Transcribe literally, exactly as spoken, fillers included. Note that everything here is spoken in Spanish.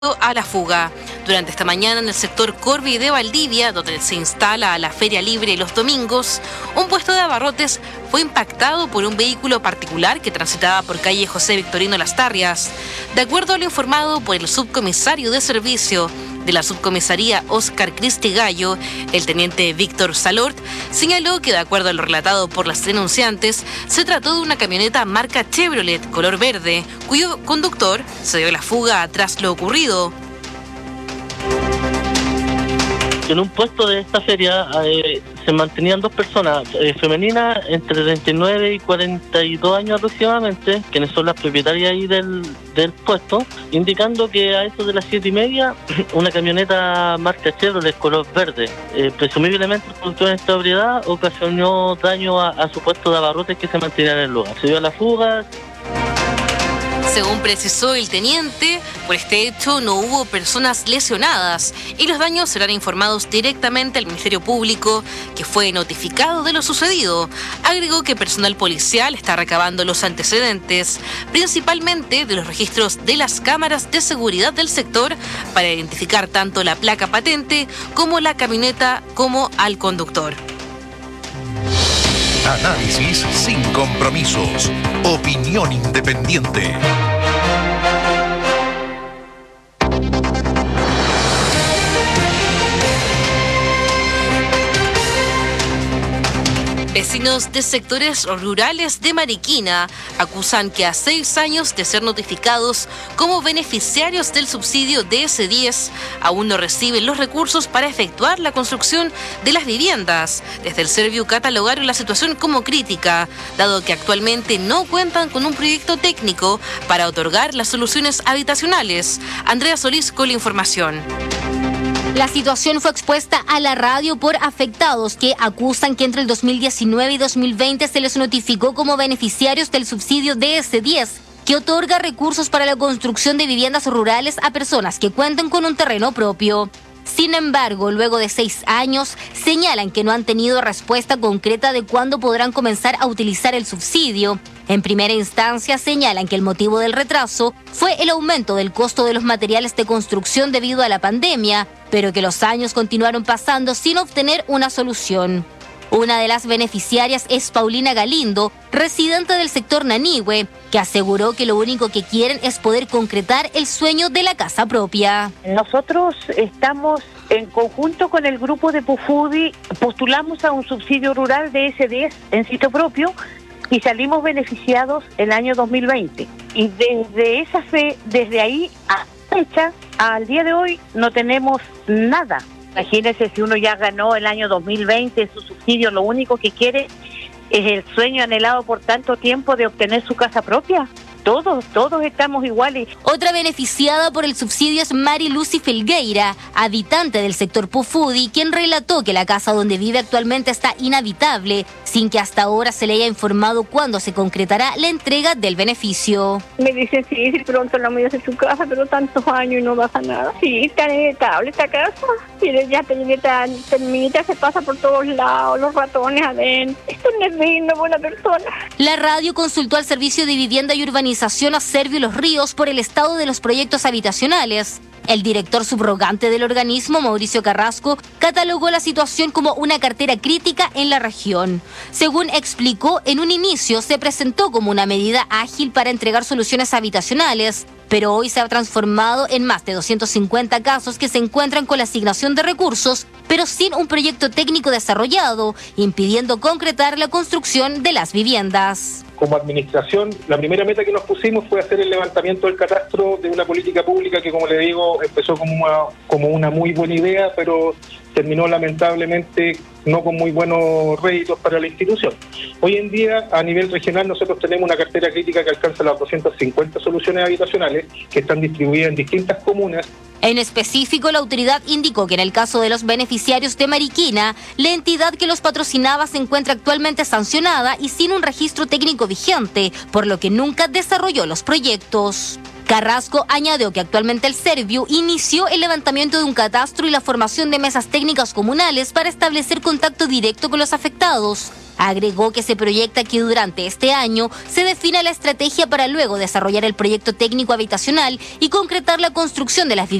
a la fuga. Durante esta mañana en el sector Corvi de Valdivia, donde se instala la Feria Libre los domingos, un puesto de abarrotes fue impactado por un vehículo particular que transitaba por calle José Victorino Lastarrias. De acuerdo a lo informado por el subcomisario de servicio de la subcomisaría Óscar Cristi Gallo, el teniente Víctor Salort señaló que de acuerdo a lo relatado por las denunciantes, se trató de una camioneta marca Chevrolet color verde, cuyo conductor se dio la fuga tras lo ocurrido. En un puesto de esta feria eh, se mantenían dos personas eh, femeninas entre treinta y nueve y cuarenta y dos años aproximadamente, quienes son las propietarias ahí del, del puesto, indicando que a eso de las siete y media una camioneta marca Chevrolet color verde, eh, presumiblemente el conductor en esta ebriedad ocasionó daño a, a su puesto de abarrotes que se mantenía en el lugar. Se dio a la fuga. Según precisó el teniente, por este hecho no hubo personas lesionadas y los daños serán informados directamente al Ministerio Público, que fue notificado de lo sucedido. Agregó que personal policial está recabando los antecedentes, principalmente de los registros de las cámaras de seguridad del sector, para identificar tanto la placa patente como la camioneta como al conductor. Análisis sin compromisos. Opinión independiente. Vecinos de sectores rurales de Mariquina acusan que a seis años de ser notificados como beneficiarios del subsidio D S diez, aún no reciben los recursos para efectuar la construcción de las viviendas. Desde el Serviu catalogaron la situación como crítica, dado que actualmente no cuentan con un proyecto técnico para otorgar las soluciones habitacionales. Andrea Solís con la información. La situación fue expuesta a la radio por afectados que acusan que entre el dos mil diecinueve y dos mil veinte se les notificó como beneficiarios del subsidio D S diez, que otorga recursos para la construcción de viviendas rurales a personas que cuentan con un terreno propio. Sin embargo, luego de seis años, señalan que no han tenido respuesta concreta de cuándo podrán comenzar a utilizar el subsidio. En primera instancia, señalan que el motivo del retraso fue el aumento del costo de los materiales de construcción debido a la pandemia, pero que los años continuaron pasando sin obtener una solución. Una de las beneficiarias es Paulina Galindo, residente del sector Nanihue, que aseguró que lo único que quieren es poder concretar el sueño de la casa propia. Nosotros estamos en conjunto con el grupo de Pufudi, postulamos a un subsidio rural de S diez en sitio propio y salimos beneficiados el año dos mil veinte. Y desde esa fe, desde ahí a fecha, al día de hoy, no tenemos nada. Imagínense, si uno ya ganó el año dos mil veinte su subsidio, lo único que quiere es el sueño anhelado por tanto tiempo de obtener su casa propia. Todos, todos estamos iguales. Otra beneficiada por el subsidio es Mari Lucy Felgueira, habitante del sector Pufudi, quien relató que la casa donde vive actualmente está inhabitable, sin que hasta ahora se le haya informado cuándo se concretará la entrega del beneficio. Me dicen, sí, sí, pronto la voy a hacer su casa, pero tantos años y no pasa nada. Sí, está inhabitable esta casa. Mire, ya termita, termita, se pasa por todos lados, los ratones adentro. Esto no es digno, buena persona. La radio consultó al Servicio de Vivienda y Urbanización a Serviu Los Ríos por el estado de los proyectos habitacionales. El director subrogante del organismo, Mauricio Carrasco, catalogó la situación como una cartera crítica en la región. Según explicó, en un inicio se presentó como una medida ágil para entregar soluciones habitacionales, pero hoy se ha transformado en más de doscientos cincuenta casos que se encuentran con la asignación de recursos, pero sin un proyecto técnico desarrollado, impidiendo concretar la construcción de las viviendas. Como administración, la primera meta que nos pusimos fue hacer el levantamiento del catastro de una política pública que, como le digo, empezó como una, como una muy buena idea, pero terminó lamentablemente no con muy buenos réditos para la institución. Hoy en día, a nivel regional, nosotros tenemos una cartera crítica que alcanza las doscientas cincuenta soluciones habitacionales que están distribuidas en distintas comunas. En específico, la autoridad indicó que en el caso de los beneficiarios de Mariquina, la entidad que los patrocinaba se encuentra actualmente sancionada y sin un registro técnico vigente, por lo que nunca desarrolló los proyectos. Carrasco añadió que actualmente el Serviu inició el levantamiento de un catastro y la formación de mesas técnicas comunales para establecer contacto directo con los afectados. Agregó que se proyecta que durante este año se defina la estrategia para luego desarrollar el proyecto técnico habitacional y concretar la construcción de las viviendas